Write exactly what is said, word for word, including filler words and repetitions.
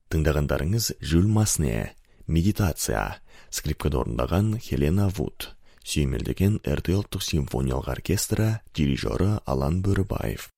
Тыңдағандарыңыз Жюль Масне, «Медитация», скрипкада орындаған Хелена Вуд, сүйемелдеген эр тэ ұлттық симфониялық оркестрі, дирижері Алан Бөрібаев.